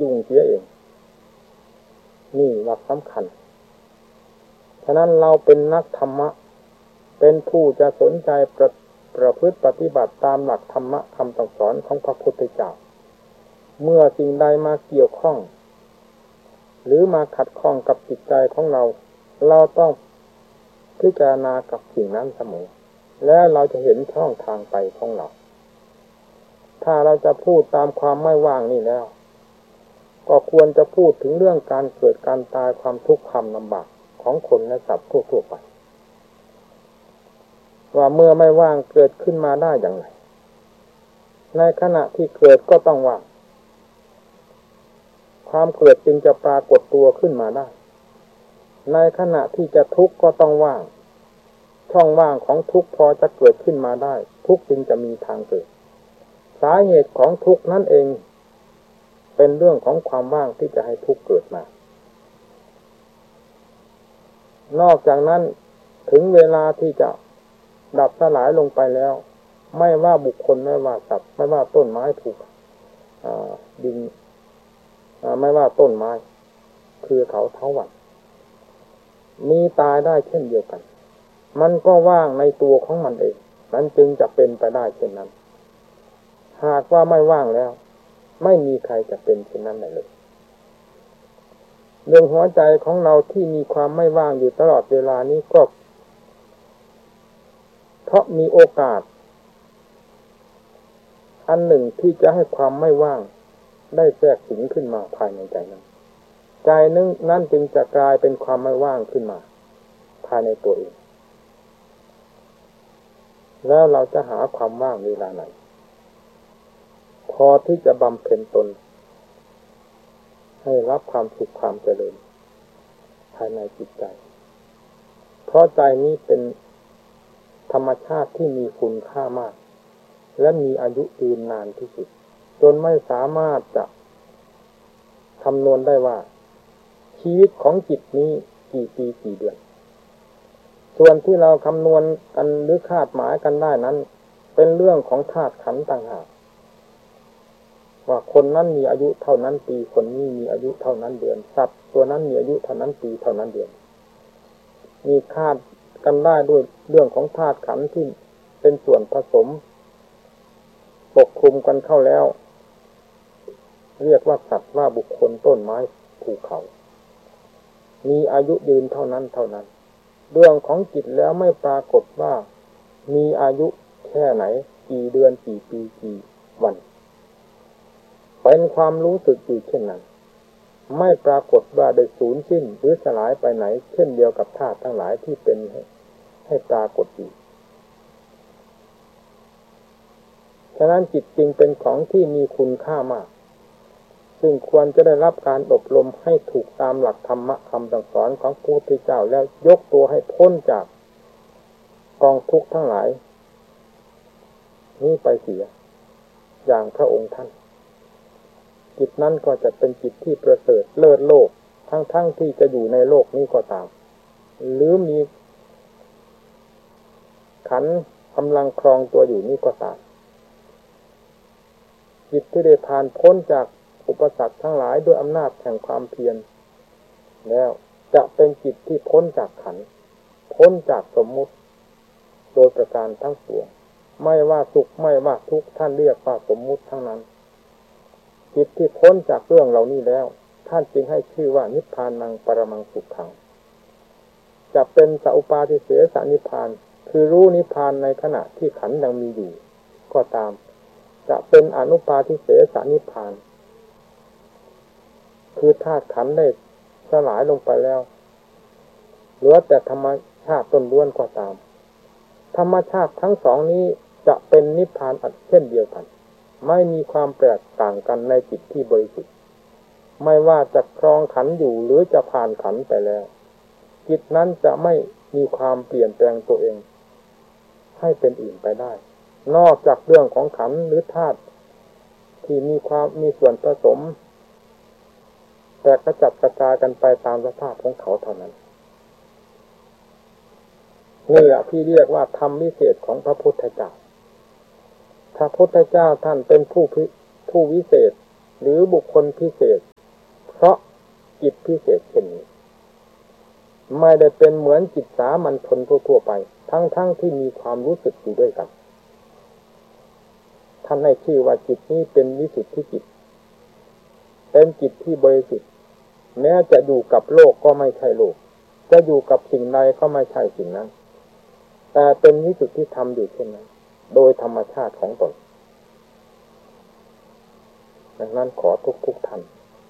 ยุ่งเสียเองนี่หลักสำคัญฉะนั้นเราเป็นนักธรรมะเป็นผู้จะสนใจประพฤติปฏิบัติตามหลักธรรมะคำสั่งสอนของพระพุทธเจ้าเมื่อสิ่งใดมาเกี่ยวข้องหรือมาขัดข้องกับจิตใจของเราเราต้องพิจารณากับสิ่งนั้นเสมอแล้วเราจะเห็นช่องทางไปของเราถ้าเราจะพูดตามความไม่ว่างนี่แล้วก็ควรจะพูดถึงเรื่องการเกิดการตายความทุกข์ความลำบากของคนและสัตว์ทั่วๆไปว่าเมื่อไม่ว่างเกิดขึ้นมาได้อย่างไรในขณะที่เกิดก็ต้องว่างความเกิดจึงจะปรากฏตัวขึ้นมาได้ในขณะที่จะทุกข์ก็ต้องว่างช่องว่างของทุกข์พอจะเกิดขึ้นมาได้ทุกข์จึงจะมีทางเกิดสาเหตุของทุกข์นั่นเองเป็นเรื่องของความว่างที่จะให้ทุกข์เกิดมานอกจากนั้นถึงเวลาที่จะดับสลายลงไปแล้วไม่ว่าบุคคลไม่ว่าสัตว์ไม่ว่าต้นไม้ถูกดินไม่ว่าต้นไม้คือเขาเถาวัลย์มีตายได้เช่นเดียวกันมันก็ว่างในตัวของมันเองนั้นจึงจะเป็นไปได้เช่นนั้นหากว่าไม่ว่างแล้วไม่มีใครจะเป็นเช่นนั้นได้เลยเรื่องหัวใจของเราที่มีความไม่ว่างอยู่ตลอดเวลานี้ก็เพราะมีโอกาสอันหนึ่งที่จะให้ความไม่ว่างได้แทรกสิงขึ้นมาภายในใจนั้นใจนั้นจึงจะกลายเป็นความไม่ว่างขึ้นมาภายในตัวเองแล้วเราจะหาความว่างเวลาไหนพอที่จะบำเพ็ญตนให้รับความสุขความเจริญภายในจิตใจเพราะใจนี้เป็นธรรมชาติที่มีคุณค่ามากและมีอายุยืนนานที่สุดจนไม่สามารถจะคำนวณได้ว่าชีวิตของจิตนี้กี่ปีกี่เดือนส่วนที่เราคำนวณกันหรือคาดหมายกันได้นั้นเป็นเรื่องของธาตุขันธ์ต่างหากว่าคนนั้นมีอายุเท่านั้นปีคนนี้มีอายุเท่านั้นเดือนสัตว์ตัวนั้นมีอายุเท่านั้นปีเท่านั้นเดือนมีคาดกันได้ด้วยเรื่องของธาตุขันธ์ที่เป็นส่วนผสมปกคลุมกันเข้าแล้วเรียกว่าสัตว์ว่าบุคคลต้นไม้ภูเขามีอายุยืนเท่านั้นเท่านั้นเรื่องของจิตแล้วไม่ปรากฏว่ามีอายุแค่ไหนกี่เดือนกี่ปีกี่วันเป็นความรู้สึกอยู่เช่นนั้นไม่ปรากฏว่าได้สูญสิ้นหรือสลายไปไหนเช่นเดียวกับธาตุทั้งหลายที่เป็นให้ปรากฏอยู่ฉะนั้นจิตจึงเป็นของที่มีคุณค่ามากซึ่งควรจะได้รับการอบรมให้ถูกตามหลักธรรมะคำสั่งสอนของพระพุทธเจ้าแล้วยกตัวให้พ้นจากกองทุกข์ทั้งหลายนี้ไปเสียอย่างพระองค์ท่านจิตนั้นก็จะเป็นจิตที่ประเสริฐเลิศโลกทั้งที่จะอยู่ในโลกนี้ก็ตามหรือมีขันธ์กำลังครองตัวอยู่นี้ก็ตามจิตที่ได้ผ่านพ้นจากอุปสรรคทั้งหลายด้วยอำนาจแห่งความเพียรแล้วจะเป็นจิตที่พ้นจากขันธ์พ้นจากสมมุติโดยประการทั้งปวงไม่ว่าสุขไม่ว่าทุกข์ท่านเรียกว่าสมมุติทั้งนั้นจิตที่พ้นจากเรื่องเหล่านี้แล้วท่านจึงให้ชื่อว่านิพพานังปรมังสุขขังจะเป็นสัพปาทิเสสนิพพานคือรู้นิพพานในขณะที่ขันธ์ยังมีอยู่ก็ตามจะเป็นอนุปาทิเสสนิพพานคือธาตุขันธ์ได้สลายลงไปแล้วเหลือแต่ธรรมชาติต้นล้วนก็ตามธรรมชาติทั้งสองนี้จะเป็นนิพพานเช่นเดียวกันไม่มีความแตกต่างกันในจิตที่บริสุทธิ์ไม่ว่าจะครองขันธ์อยู่หรือจะผ่านขันธ์ไปแล้วจิตนั้นจะไม่มีความเปลี่ยนแปลงตัวเองให้เป็นอื่นไปได้นอกจากเรื่องของขันธ์หรือธาตุที่มีส่วนผสมแต่กระจัดกระจายกันไปตามสภาพของเขาเท่านั้นนี่แหละที่เรียกว่าธรรมวิเศษของพระพุทธเจ้าพระพุทธเจ้าท่านเป็นผู้วิเศษหรือบุคคลพิเศษเพราะจิตพิเศษเช่นนี้ไม่ได้เป็นเหมือนจิตสามัญชนทั่วๆไปทั้งที่มีความรู้สึกอยู่ด้วยกันท่านให้ชื่อว่าจิตนี้เป็นวิสุทธิจิตเป็นจิตที่บริสุทธิ์แม้จะอยู่กับโลกก็ไม่ใช่โลกจะอยู่กับสิ่งใดก็ไม่ใช่สิ่งนั้นแต่เป็นวิสุทธิธรรมอยู่เช่นนั้นโดยธรรมชาติของตนดังนั้นขอทุกท่าน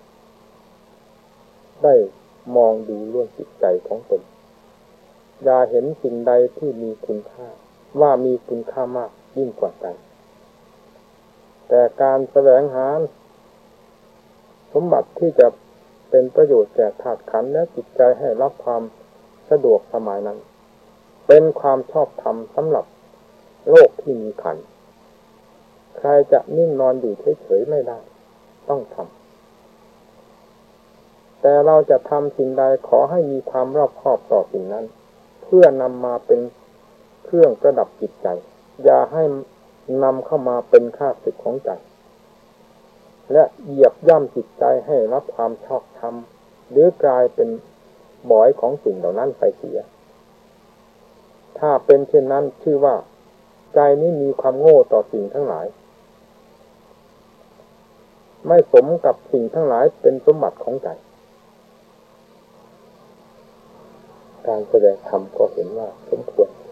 ได้มองดูเรื่องจิตใจของตนอย่าเห็นสิ่งใดที่มีคุณค่าว่ามีคุณค่ามากยิ่งกว่าใจแต่การแสวงหาสมบัติที่จะเป็นประโยชน์แก่ธาตุขันธ์และจิตใจให้รับความสะดวกสบายนั้นเป็นความชอบธรรมสำหรับโลกที่มีขันธ์ใครจะนิ่งนอนอยู่เฉยๆไม่ได้ต้องทำแต่เราจะทำสิ่งใดขอให้มีความรอบคอบต่อสิ่งนั้นเพื่อนำมาเป็นเครื่องประดับจิตใจอย่าให้นำเข้ามาเป็นข้าศึกของใจและเหยียบย่ำจิตใจให้รับความชอบธรรมหรือกลายเป็นบ่อยของสิ่งเหล่านั้นไปเสียถ้าเป็นเช่นนั้นชื่อว่าใจนี้มีความโง่ต่อสิ่งทั้งหลายไม่สมกับสิ่งทั้งหลายเป็นสมบัติของใจการแสดงธรรมก็เห็นว่าสมควร